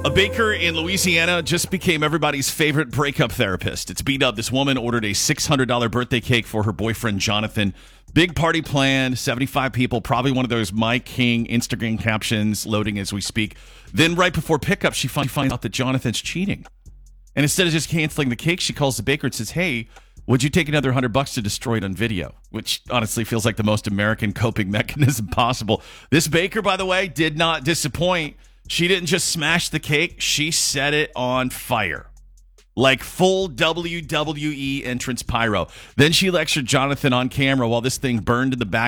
A baker in Louisiana just became everybody's favorite breakup therapist. It's beat up. This woman ordered a $600 birthday cake for her boyfriend, Jonathan. Big party planned, 75 people, probably one of those Mike King Instagram captions loading as we speak. Then right before pickup, she finds out that Jonathan's cheating. And instead of just canceling the cake, she calls the baker and says, hey, would you take another $100 to destroy it on video? Which honestly feels like the most American coping mechanism possible. This baker, by the way, did not disappoint. She didn't just smash the cake. She set it on fire. Like full WWE entrance pyro. Then she lectured Jonathan on camera while this thing burned in the back